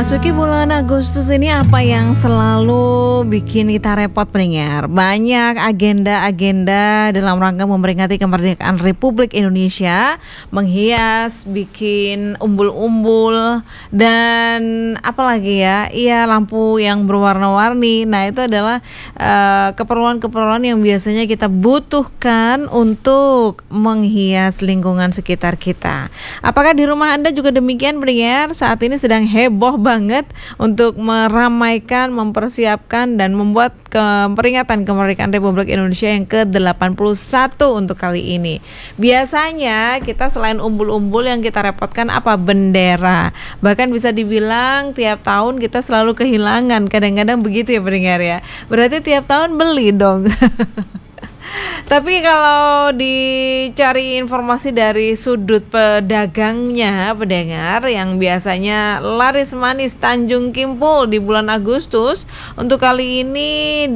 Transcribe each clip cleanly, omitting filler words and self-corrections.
Memasuki bulan Agustus ini apa yang selalu bikin kita repot pendengar? Banyak agenda-agenda dalam rangka memperingati kemerdekaan Republik Indonesia, menghias, bikin umbul-umbul dan apalagi ya, iya lampu yang berwarna-warni. Nah itu adalah keperluan-keperluan yang biasanya kita butuhkan untuk menghias lingkungan sekitar kita. Apakah di rumah Anda juga demikian pendengar? Saat ini sedang heboh banget untuk meramaikan, mempersiapkan dan membuat peringatan kemerdekaan Republik Indonesia yang ke-81 untuk kali ini. Biasanya kita selain umbul-umbul yang kita repotkan apa? Bendera. Bahkan bisa dibilang tiap tahun kita selalu kehilangan. Kadang-kadang begitu ya pendengar ya. Berarti tiap tahun beli dong. Tapi kalau dicari informasi dari sudut pedagangnya, pendengar yang biasanya laris manis Tanjung Kimpul di bulan Agustus, untuk kali ini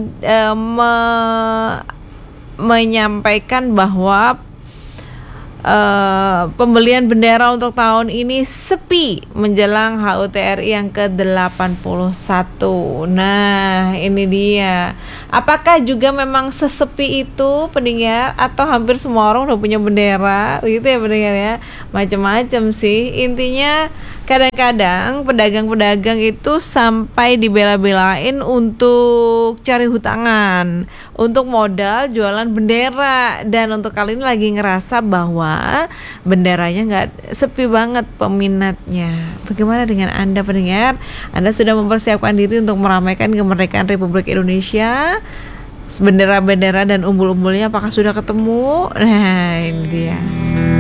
menyampaikan bahwa pembelian bendera untuk tahun ini sepi menjelang HUT RI yang ke-81. Nah, ini dia. Apakah juga memang sesepi itu pendengar atau hampir semua orang udah punya bendera? Begitu ya pendengar ya. Macam-macam sih. Intinya kadang-kadang pedagang-pedagang itu sampai dibela-belain untuk cari hutangan, untuk modal jualan bendera. Dan untuk kali ini lagi ngerasa bahwa benderanya nggak, sepi banget peminatnya. Bagaimana dengan Anda pendengar? Anda sudah mempersiapkan diri untuk meramaikan kemerdekaan Republik Indonesia? Bendera-bendera dan umbul-umbulnya apakah sudah ketemu? Nah ini dia.